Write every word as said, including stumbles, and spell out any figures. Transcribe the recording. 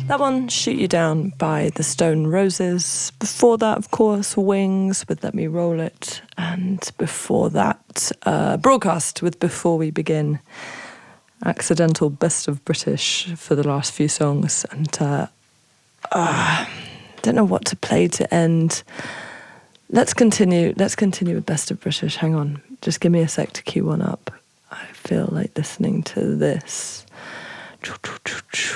That one, Shoot You Down by the Stone Roses. Before that, of course, Wings with Let Me Roll It. And before that, uh, Broadcast with Before We Begin. Accidental best of British for the last few songs. And uh, uh, don't know what to play to end. Let's continue. Let's continue with best of British. Hang on. Just give me a sec to cue one up. I feel like listening to this.